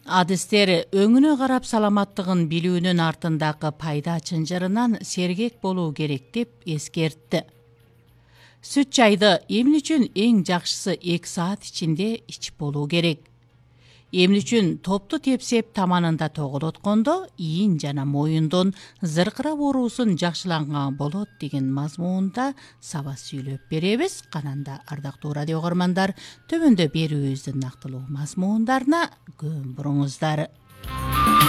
Адыстер өңүнө карап саламаттыгын билүүнүн артындагы пайда чынжырынан сергек болуу керек деп эскертти. Сүт чайды эмне үчүн эң жакшысы 2 саат ичинде ичип болуу керек. Эмне үчүн топту тепсеп таманында тоголоткондо ийин жана моюндун зыркырап оорусун жакшыланган болот деген мазмунда сабаз сүйлөп беребиз. Кананда ардактуу радио көрөрмандар, төмөндө берүүбүздүн нактылуу мазмундарына көң буруңуздар.